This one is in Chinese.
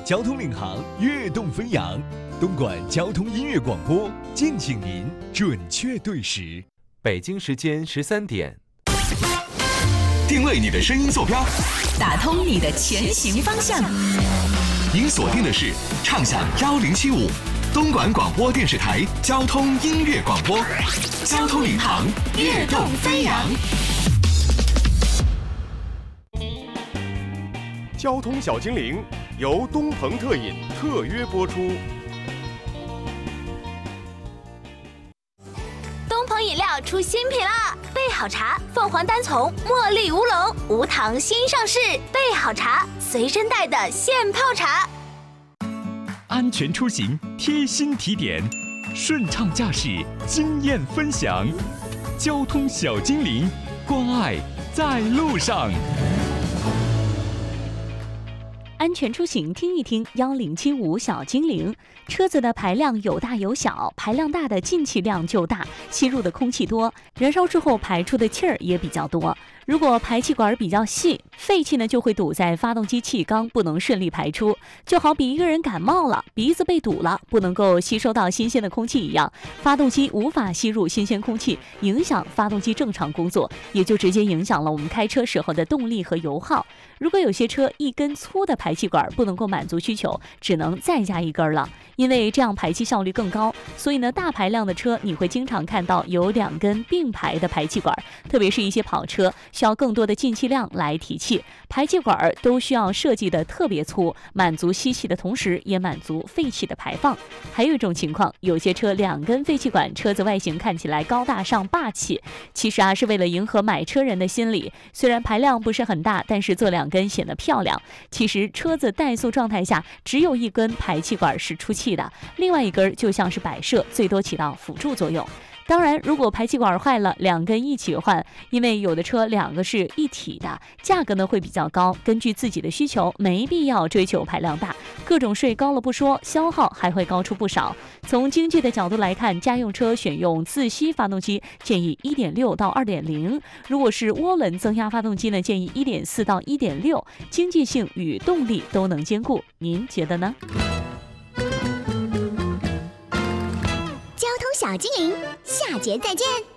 交通领航，跃动飞扬。东莞交通音乐广播，敬请您准确对时。 北京时间13点。 定位你的声音坐标， 打通你的前行方向。 您锁定的是畅享1075东莞广播电视台交通音乐广播，交通领航，跃动飞扬。 交通小精灵由东鹏特饮特约播出。 东鹏饮料出新品啦！备好茶，凤凰单丛茉莉乌龙无糖新上市，备好茶随身带的现泡茶。 安全出行贴心提点，顺畅驾驶经验分享，交通小精灵，关爱在路上。 安全出行听一听1075小精灵。车子的排量有大有小，排量大的进气量就大，吸入的空气多，燃烧之后排出的气儿也比较多。如果排气管比较细，废气呢就会堵在发动机气缸，不能顺利排出，就好比一个人感冒了，鼻子被堵了，不能够吸收到新鲜的空气一样，发动机无法吸入新鲜空气，影响发动机正常工作，也就直接影响了我们开车时候的动力和油耗。如果有些车一根粗的排气管不能够满足需求，只能再加一根了，因为这样排气效率更高。所以呢，大排量的车你会经常看到有2根并排的排气管，特别是一些跑车需要更多的进气量来提气，排气管都需要设计的特别粗，满足吸气的同时也满足废气的排放。还有一种情况，有些车2根废气管，车子外形看起来高大上霸气，其实是为了迎合买车人的心理，虽然排量不是很大，但是做2根显得漂亮。其实车子怠速状态下只有1根排气管是出气的，另外1根就像是摆设，最多起到辅助作用。当然，如果排气管坏了，2根一起换，因为有的车2个是一体的，价格呢会比较高。根据自己的需求，没必要追求排量大，各种税高了不说，消耗还会高出不少。从经济的角度来看，家用车选用自吸发动机，建议1.6到2.0；如果是涡轮增压发动机呢，建议1.4到1.6，经济性与动力都能兼顾。您觉得呢？ 交通小精灵，下节再见。